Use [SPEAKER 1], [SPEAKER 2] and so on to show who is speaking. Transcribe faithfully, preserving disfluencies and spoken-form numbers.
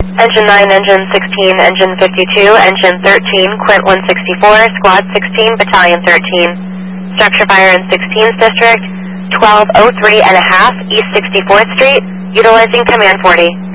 [SPEAKER 1] Engine nine, Engine sixteen, Engine fifty-two, Engine thirteen, Quint one sixty-four, Squad sixteen, Battalion thirteen. Structure fire in sixteenth District, twelve oh three and a half East sixty-fourth Street, utilizing Command forty.